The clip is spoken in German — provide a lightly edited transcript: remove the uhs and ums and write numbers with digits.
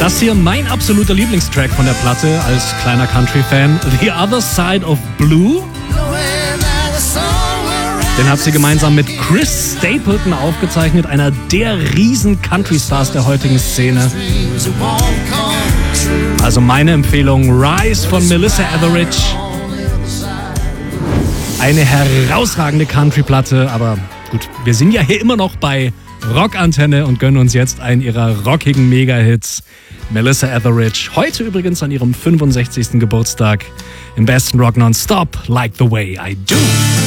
Das hier mein absoluter Lieblingstrack von der Platte als kleiner Country-Fan. The Other Side of Blue. Den hat sie gemeinsam mit Chris Stapleton aufgezeichnet, einer der riesen Country-Stars der heutigen Szene. Also meine Empfehlung, Rise von Melissa Etheridge. Eine herausragende Country-Platte, aber gut, wir sind ja hier immer noch bei Rockantenne und gönnen uns jetzt einen ihrer rockigen Mega-Hits. Melissa Etheridge, heute übrigens an ihrem 65. Geburtstag im besten Rock nonstop, Like the Way I Do.